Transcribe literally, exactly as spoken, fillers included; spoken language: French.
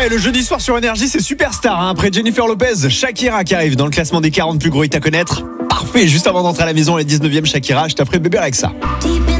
Ouais, le jeudi soir sur Énergie, c'est Superstar. Hein. Après Jennifer Lopez, Shakira qui arrive dans le classement des quarante plus gros hits à connaître. Parfait, juste avant d'entrer à la maison, la dix-neuvième Shakira, je t'appelle Bébé Rexha. Deep